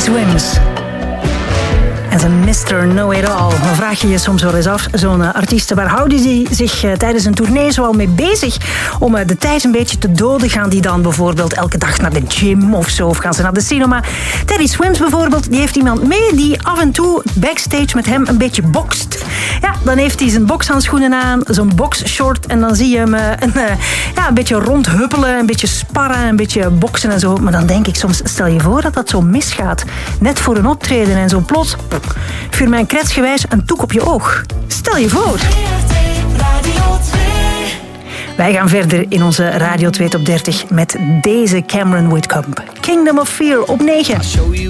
Swims. En zijn Mr. Know-It-All. Dan vraag je je soms wel eens af, zo'n artiesten, waar houden die zich tijdens een tournee zoal mee bezig om de tijd een beetje te doden? Gaan die dan bijvoorbeeld elke dag naar de gym of zo? Of gaan ze naar de cinema? Teddy Swims bijvoorbeeld, die heeft iemand mee die af en toe backstage met hem een beetje bokst. Ja, dan heeft hij zijn bokshandschoenen aan, zo'n boxshort en dan zie je hem een beetje rondhuppelen, een beetje sparren, een beetje boksen en zo. Maar dan denk ik soms, stel je voor dat dat zo misgaat. Net voor een optreden en zo plots, vuur mijn kretsgewijs een toek op je oog. Stel je voor. Wij gaan verder in onze Radio 2 Top 30 met deze Cameron Whitcomb. Kingdom of Fear op 9.